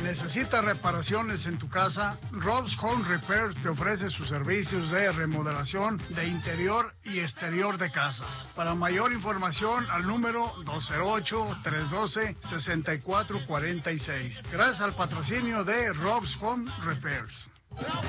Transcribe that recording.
¿Necesitas reparaciones en tu casa? Rob's Home Repair te ofrece sus servicios de remodelación de interior y exterior de casas. Para mayor información, al número 208-312-6446. Gracias al patrocinio de Rob's Home Repairs.